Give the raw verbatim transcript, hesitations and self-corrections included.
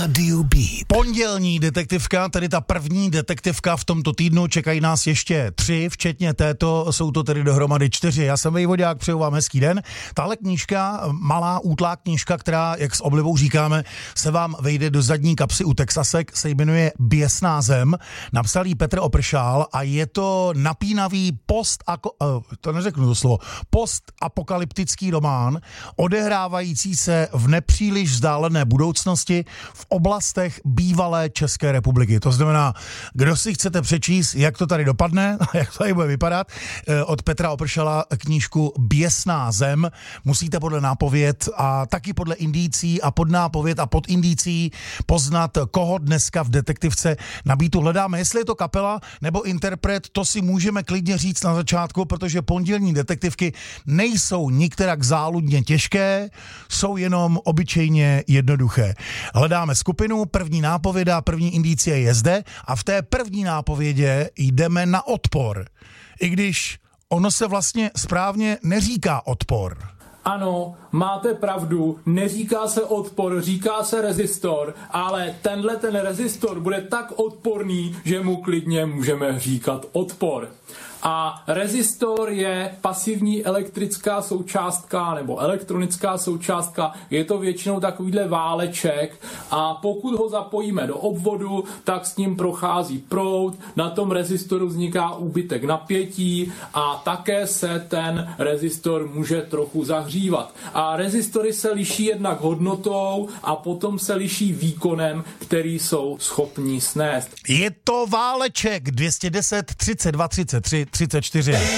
Radio Beat. Pondělní detektivka, tedy ta první detektivka v tomto týdnu, čekají nás ještě tři, včetně této, jsou to tedy dohromady čtyři. Já jsem Vejvodák, přeju vám hezký den. Tahle knížka, malá útlá knížka, která, jak s oblibou říkáme, se vám vejde do zadní kapsy u Texasek, se jmenuje Běsná zem. Napsal jí Petr Opršál a je to napínavý post, to neřeknu to slovo, postapokalyptický román, odehrávající se v nepříliš vzdálené budoucnosti v oblastech bývalé České republiky. To znamená, kdo si chcete přečíst, jak to tady dopadne a jak to tady bude vypadat, od Petra Opršala knížku Běsná zem, musíte podle nápověd a taky podle indicí a pod nápověd a pod indicí poznat, koho dneska v detektivce na Beatu hledáme. Jestli je to kapela nebo interpret, to si můžeme klidně říct na začátku, protože pondělní detektivky nejsou nikterak záludně těžké, jsou jenom obyčejně jednoduché. Hledáme skupinu, první nápověda, první indicie je zde a v té první nápovědě jdeme na odpor. I když ono se vlastně správně neříká odpor. Ano, máte pravdu, neříká se odpor, říká se rezistor, ale tenhle ten rezistor bude tak odporný, že mu klidně můžeme říkat odpor. A rezistor je pasivní elektrická součástka nebo elektronická součástka, je to většinou takovýhle váleček a pokud ho zapojíme do obvodu, tak s ním prochází proud, na tom rezistoru vzniká úbytek napětí a také se ten rezistor může trochu zahřívat. A rezistory se liší jednak hodnotou a potom se liší výkonem, který jsou schopní snést. Je to váleček dvě stě deset, třicet dva, třicet tři, třicet čtyři.